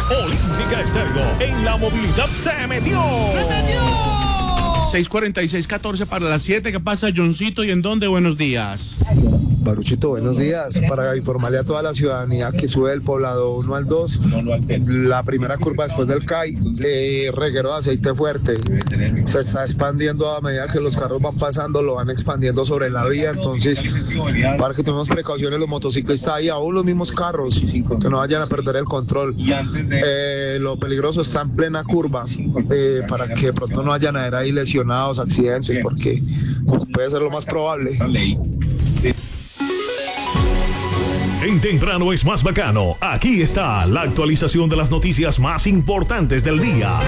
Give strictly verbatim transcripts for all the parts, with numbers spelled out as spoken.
Olímpica Estéreo en la movilidad se metió. ¡Se metió! seis cuarenta y seis, catorce para las siete. ¿Qué pasa, Johncito? ¿Y en dónde? Buenos días. Baruchito, buenos días. Para informarle a toda la ciudadanía que sube del poblado uno al dos, la primera curva después del C A I, eh, reguero de aceite fuerte. Se está expandiendo a medida que los carros van pasando, lo van expandiendo sobre la vía. Entonces, para que tomemos precauciones los motociclistas ahí, aún los mismos carros, que no vayan a perder el control. Eh, lo peligroso está en plena curva, eh, para que de pronto no vayan a haber ahí lesionados, accidentes, porque puede ser lo más probable. En Temprano es más bacano. Aquí está la actualización de las noticias más importantes del día.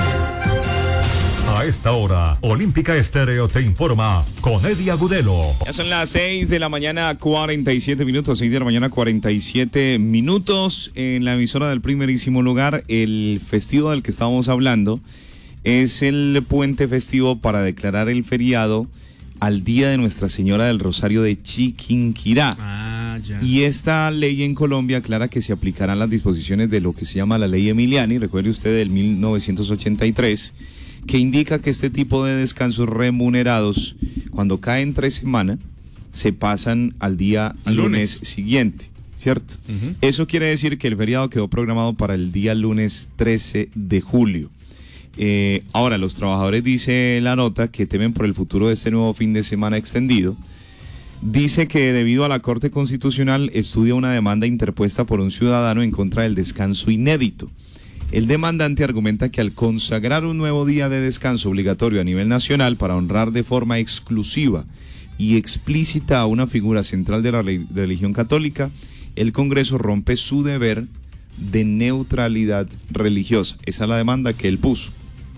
A esta hora, Olímpica Estéreo te informa con Eddie Agudelo. Ya son las seis de la mañana, cuarenta y siete minutos, seis de la mañana, cuarenta y siete minutos. En la emisora del primerísimo lugar, el festivo del que estábamos hablando es el puente festivo para declarar el feriado al Día de Nuestra Señora del Rosario de Chiquinquirá. Ah, ya. Y esta ley en Colombia aclara que se aplicarán las disposiciones de lo que se llama la Ley Emiliani, recuerde usted, del mil novecientos ochenta y tres, que indica que este tipo de descansos remunerados, cuando caen tres semanas, se pasan al día al lunes. lunes siguiente, ¿cierto? Uh-huh. Eso quiere decir que el feriado quedó programado para el día lunes trece de julio. Eh, ahora, los trabajadores, dice la nota, que temen por el futuro de este nuevo fin de semana extendido. Dice que debido a la Corte Constitucional estudia una demanda interpuesta por un ciudadano en contra del descanso inédito. El demandante argumenta que al consagrar un nuevo día de descanso obligatorio a nivel nacional para honrar de forma exclusiva y explícita a una figura central de la religión católica, el Congreso rompe su deber de neutralidad religiosa. Esa es la demanda que él puso.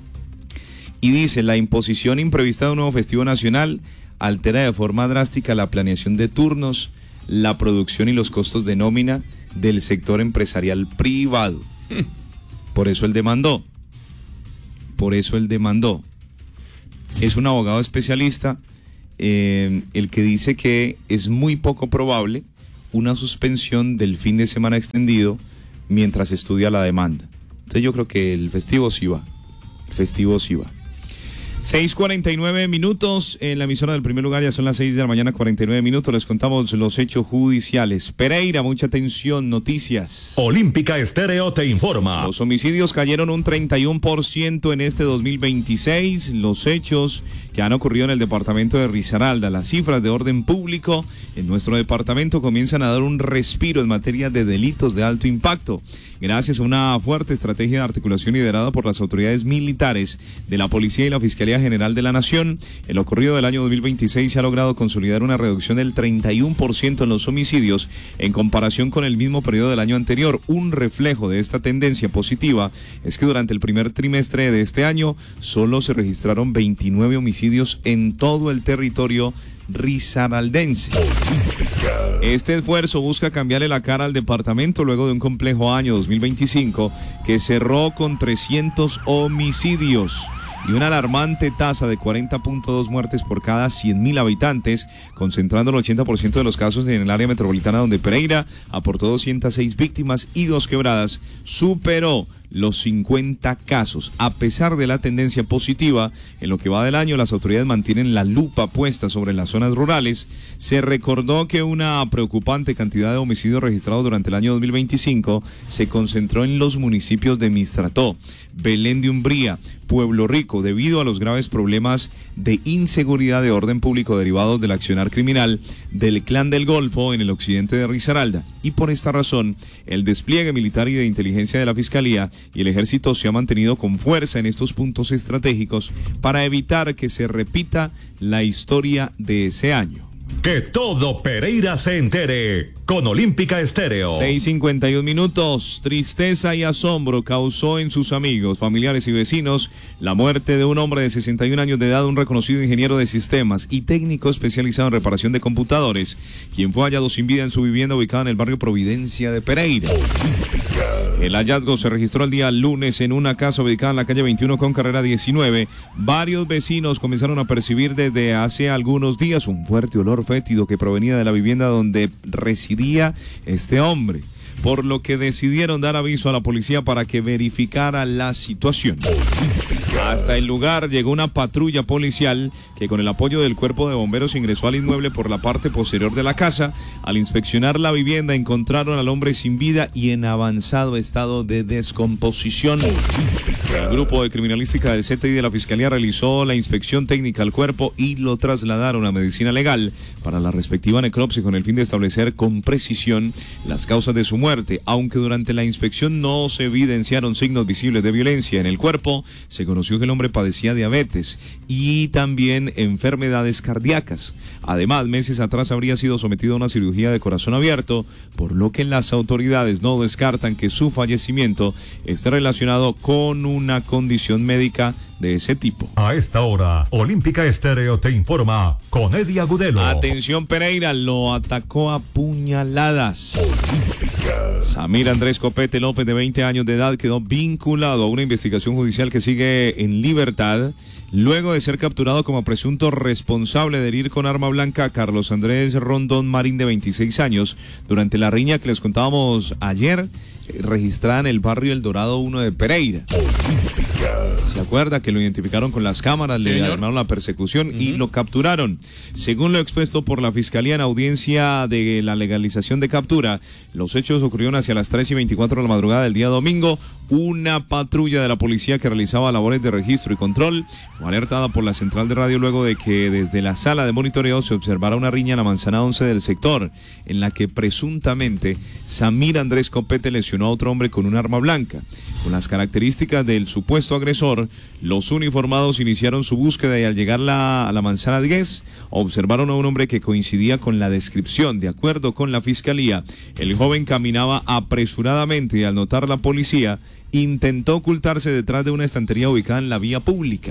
Y dice, la imposición imprevista de un nuevo festivo nacional altera de forma drástica la planeación de turnos, la producción y los costos de nómina del sector empresarial privado. Por eso él demandó. Por eso él demandó. Es un abogado especialista, eh, el que dice que es muy poco probable una suspensión del fin de semana extendido mientras estudia la demanda. Entonces yo creo que el festivo sí va. El festivo sí va. seis cuarenta y nueve minutos en la emisora del primer lugar, ya son las seis de la mañana, cuarenta y nueve minutos. Les contamos los hechos judiciales. Pereira, mucha atención, noticias. Olímpica Estéreo te informa. Los homicidios cayeron un treinta y uno por ciento en este dos mil veintiséis. Los hechos que han ocurrido en el departamento de Risaralda, las cifras de orden público en nuestro departamento comienzan a dar un respiro en materia de delitos de alto impacto, gracias a una fuerte estrategia de articulación liderada por las autoridades militares de la Policía y la Fiscalía General de la Nación. En lo ocurrido del año dos mil veintiséis se ha logrado consolidar una reducción del treinta y uno por ciento en los homicidios en comparación con el mismo periodo del año anterior. Un reflejo de esta tendencia positiva es que durante el primer trimestre de este año solo se registraron veintinueve homicidios en todo el territorio risaraldense. Este esfuerzo busca cambiarle la cara al departamento luego de un complejo año dos mil veinticinco que cerró con trescientos homicidios y una alarmante tasa de cuarenta punto dos muertes por cada cien mil habitantes, concentrando el ochenta por ciento de los casos en el área metropolitana, donde Pereira aportó doscientas seis víctimas y Dos Quebradas superó los cincuenta casos. A pesar de la tendencia positiva, en lo que va del año, las autoridades mantienen la lupa puesta sobre las zonas rurales. Se recordó que una preocupante cantidad de homicidios registrados durante el año dos mil veinticinco se concentró en los municipios de Mistrató, Belén de Umbría, Pueblo Rico, debido a los graves problemas de inseguridad de orden público derivados del accionar criminal del Clan del Golfo en el occidente de Risaralda. Y por esta razón, el despliegue militar y de inteligencia de la Fiscalía y el Ejército se ha mantenido con fuerza en estos puntos estratégicos para evitar que se repita la historia de ese año. Que todo Pereira se entere con Olímpica Estéreo. seis cincuenta y uno minutos. Tristeza y asombro causó en sus amigos, familiares y vecinos la muerte de un hombre de sesenta y un años de edad, un reconocido ingeniero de sistemas y técnico especializado en reparación de computadores, quien fue hallado sin vida en su vivienda ubicada en el barrio Providencia de Pereira. El hallazgo se registró el día lunes en una casa ubicada en la calle veintiuno con carrera diecinueve. Varios vecinos comenzaron a percibir desde hace algunos días un fuerte olor fétido que provenía de la vivienda donde residía este hombre. por lo que decidieron dar aviso a la policía para que verificara la situación. Hasta el lugar llegó una patrulla policial que con el apoyo del cuerpo de bomberos ingresó al inmueble por la parte posterior de la casa. Al inspeccionar la vivienda encontraron al hombre sin vida y en avanzado estado de descomposición. El grupo de criminalística del C T I de la Fiscalía realizó la inspección técnica al cuerpo y lo trasladaron a medicina legal para la respectiva necropsia con el fin de establecer con precisión las causas de su muerte. Aunque durante la inspección no se evidenciaron signos visibles de violencia en el cuerpo, se conoció que el hombre padecía diabetes y también enfermedades cardíacas. Además, meses atrás habría sido sometido a una cirugía de corazón abierto, por lo que las autoridades no descartan que su fallecimiento esté relacionado con una condición médica de ese tipo. A esta hora, Olímpica Estéreo te informa con Eddie Agudelo. Atención, Pereira, lo atacó a puñaladas. Samir Andrés Copete López, de veinte años de edad, quedó vinculado a una investigación judicial que sigue en libertad luego de ser capturado como presunto responsable de herir con arma blanca a Carlos Andrés Rondón Marín, de veintiséis años, durante la riña que les contábamos ayer, registrada en el barrio El Dorado uno de Pereira. ¿Se acuerda que lo identificaron con las cámaras, le Señor. armaron la persecución uh-huh. y lo capturaron? Según lo expuesto por la Fiscalía en audiencia de la legalización de captura, los hechos ocurrieron hacia las tres y veinticuatro de la madrugada del día domingo. Una patrulla de la policía que realizaba labores de registro y control fue alertada por la central de radio luego de que desde la sala de monitoreo se observara una riña en la manzana once del sector, en la que presuntamente Samir Andrés Copete lesionó a otro hombre con un arma blanca. Con las características del supuesto agresor, los uniformados iniciaron su búsqueda y al llegar la, a la manzana diez, observaron a un hombre que coincidía con la descripción. De acuerdo con la Fiscalía, el joven caminaba apresuradamente y al notar la policía, intentó ocultarse detrás de una estantería ubicada en la vía pública.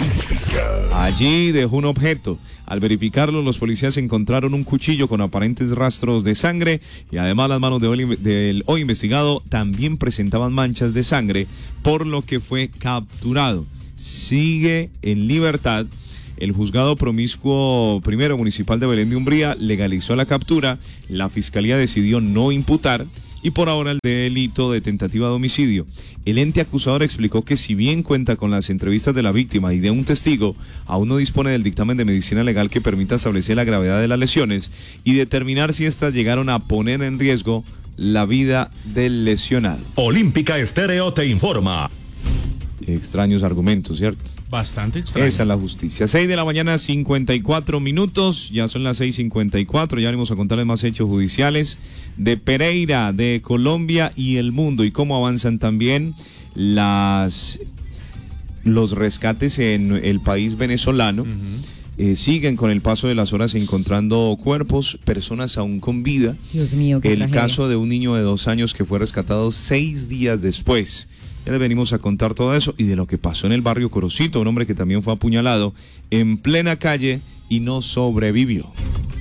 Allí dejó un objeto. Al verificarlo, los policías encontraron un cuchillo con aparentes rastros de sangre y además las manos de hoy, del hoy investigado también presentaban manchas de sangre, por lo que fue capturado. Sigue en libertad. El juzgado promiscuo primero municipal de Belén de Umbría legalizó la captura. La Fiscalía decidió no imputar y por ahora el delito de tentativa de homicidio. El ente acusador explicó que si bien cuenta con las entrevistas de la víctima y de un testigo, aún no dispone del dictamen de medicina legal que permita establecer la gravedad de las lesiones y determinar si éstas llegaron a poner en riesgo la vida del lesionado. Olímpica Estéreo te informa. Extraños argumentos, ¿cierto? Bastante extraño. Esa es la justicia. seis de la mañana, cincuenta y cuatro minutos. Ya son las seis cincuenta y cuatro. Ya venimos a contarles más hechos judiciales de Pereira, de Colombia y el mundo. Y cómo avanzan también las los rescates en el país venezolano. Uh-huh. Eh, siguen con el paso de las horas encontrando cuerpos, personas aún con vida. Dios mío, qué El tragedia. caso de un niño de dos años que fue rescatado seis días después. Ya les venimos a contar todo eso y de lo que pasó en el barrio Corocito, un hombre que también fue apuñalado en plena calle y no sobrevivió.